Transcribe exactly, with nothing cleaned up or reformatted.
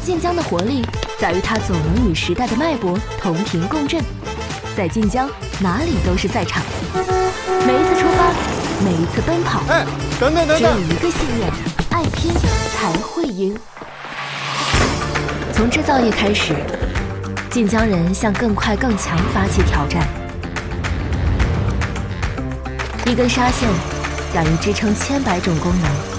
晋江的活力在于它总能与时代的脉搏同频共振，在晋江哪里都是赛场。每一次出发，每一次奔跑， 哎，等等等等， 只有一个信念：爱拼才会赢。从制造业开始，晋江人向更快更强发起挑战。一根纱线敢于支撑千百种功能。